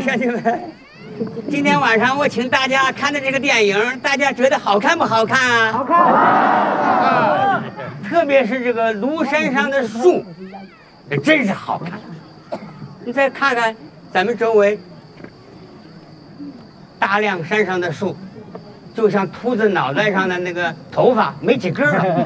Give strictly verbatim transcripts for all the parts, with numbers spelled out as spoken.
兄弟们，今天晚上我请大家看的这个电影，大家觉得好看不好看啊？好看。啊，特别是这个庐山上的树，真是好看。你再看看咱们周围大凉山上的树，就像秃子脑袋上的那个头发没几根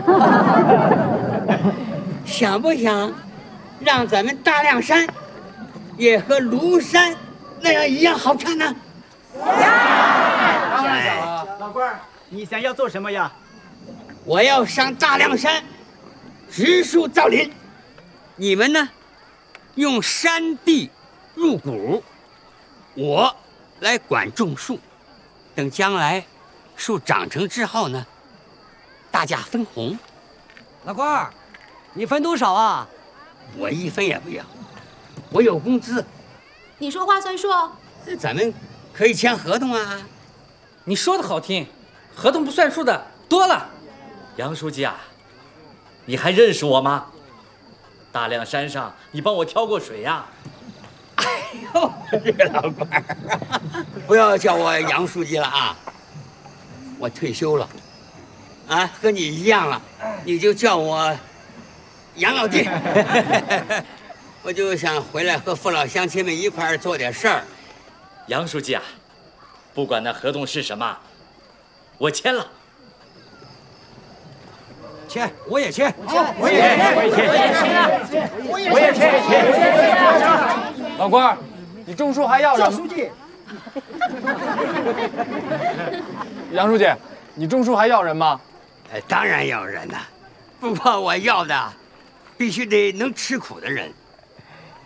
了。想不想让咱们大凉山也和庐山那样一样好看呢？ 当然想了。老官儿，你想要做什么呀？ 我要上大凉山植树造林，你们呢用山地入股，我来管种树。等将来树长成之后呢，大家分红。 老官儿，你分多少啊？ 我一分也不要，我有工资。 你说话算数。 咱们可以签合同啊。 你说的好听，合同不算数的多了。杨书记啊，你还认识我吗？大凉山上你帮我挑过水呀、 啊。哎呦，这个老官儿，不要叫我杨书记了啊，我退休了，啊，和你一样了，你就叫我杨老弟。我就想回来和父老乡亲们一块儿做点事儿。 杨书记啊，不管那合同是什么，我签了。 签，我也签， 我也签，我也签，我也签，我也签。 老官儿，你种树还要人吗？ 书记。 杨书记，你种树还要人吗？ 哎，当然要人呐，不过我要的必须得能吃苦的人。